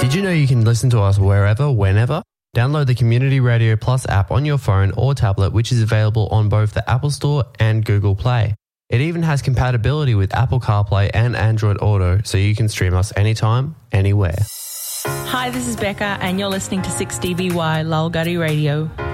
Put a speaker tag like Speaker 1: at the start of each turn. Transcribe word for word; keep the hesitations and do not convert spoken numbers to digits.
Speaker 1: Did you know you can listen to us wherever, whenever? Download the Community Radio Plus app on your phone or tablet, which is available on both the Apple Store and Google Play. It even has compatibility with Apple CarPlay and Android Auto, so you can stream us anytime, anywhere.
Speaker 2: Hi, this is Becca, and you're listening to six D B Y Lulgutty Radio.